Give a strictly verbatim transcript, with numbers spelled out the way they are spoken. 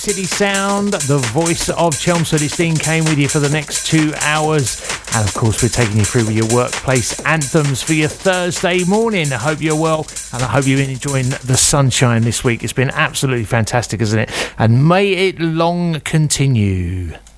City Sound, the voice of Chelmsford. It's Dean Kane with you for the next two hours. And of course, we're taking you through with your workplace anthems for your Thursday morning. I hope you're well, and I hope you've been enjoying the sunshine this week. It's been absolutely fantastic, isn't it? And may it long continue.